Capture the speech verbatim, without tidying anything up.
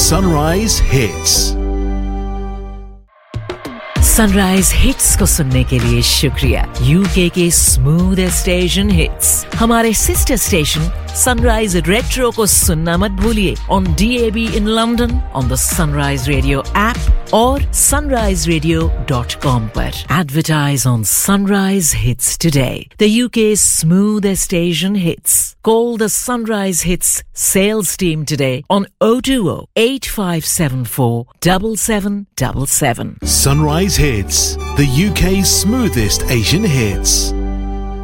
Sunrise Hits. Sunrise hits को सुनने के लिए शुक्रिया। यूके के स्मूथेस्ट एशियन हिट्स हमारे सिस्टर स्टेशन सनराइज रेट्रो को सुनना मत भूलिए on D A B in London, on the Sunrise Radio app और sunrise radio dot com पर। Advertise on Sunrise Hits today. The U K's smoothest Asian hits. Call the Sunrise Hits sales team today on oh two oh, eight five seven four, seven seven seven seven. Sunrise Hits, the U K's smoothest Asian hits.